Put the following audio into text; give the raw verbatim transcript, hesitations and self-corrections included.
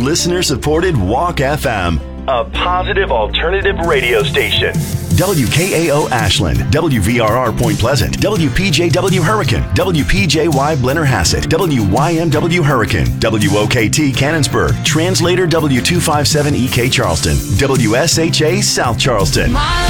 listener-supported Walk F M, a positive alternative radio station. W K A O Ashland, W V R R Point Pleasant, W P J W Hurricane, W P J Y Blennerhassett, W Y M W Hurricane, W O K T Cannonsburg, Translator W two fifty-seven E K Charleston, W S H A South Charleston.